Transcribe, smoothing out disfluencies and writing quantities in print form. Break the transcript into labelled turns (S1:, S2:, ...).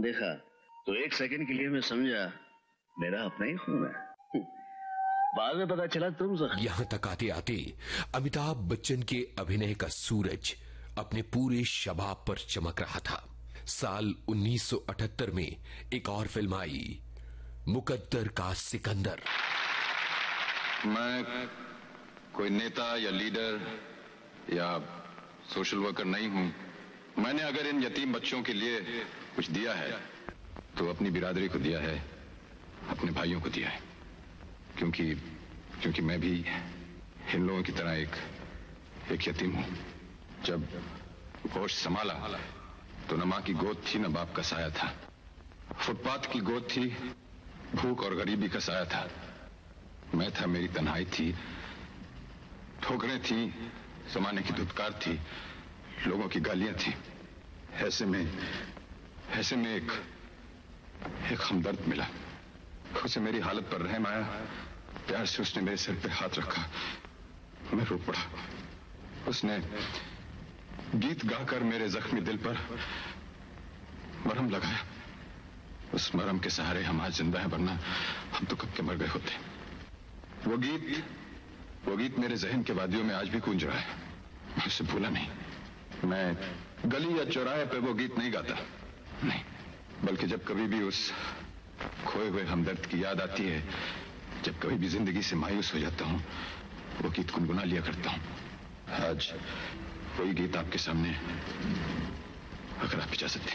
S1: देखा तो एक सेकंड के लिए मैं समझा मेरा अपना ही खून है। बाद में पता चला तुम जख्मी।
S2: यहां तक आते आते अमिताभ बच्चन के अभिनय का सूरज अपने पूरे शबाब पर चमक रहा था। साल 1978 में एक और फिल्म आई, मुकद्दर का सिकंदर।
S3: मैं कोई नेता या लीडर या सोशल वर्कर नहीं हूं। मैंने अगर इन यतीम बच्चों के लिए कुछ दिया है तो अपनी बिरादरी को दिया है, अपने भाइयों को दिया है। क्योंकि मैं भी इन लोगों की तरह एक यतीम हूं। जब होश संभाला तो न मां की गोद थी न बाप का साया था। फुटपाथ की गोद थी, भूख और गरीबी का साया था। मैं था, मेरी तन्हाई थी, ठोकरें थी, जमाने की धुतकार थी, लोगों की गालियां थी। ऐसे में एक हमदर्द मिला। उसे मेरी हालत पर रहम आया। प्यार से उसने मेरे सिर पे हाथ रखा। मैं रो पड़ा। उसने गीत गाकर मेरे जख्मी दिल पर मरहम लगाया। उस मरहम के सहारे हम आज जिंदा हैं, वरना हम तो कब के मर गए होते। वो गीत मेरे जहन के वादियों में आज भी गूंज रहा है। मैं उसे भूला नहीं। मैं गली या चौराहे पे वो गीत नहीं गाता, नहीं, बल्कि जब कभी भी उस खोए हुए हमदर्द की याद आती है, जब कभी भी जिंदगी से मायूस हो जाता हूं, वो गीत गुनगुना लिया करता हूं। आज वही गीत आपके सामने, अगर आप इजाजत दें।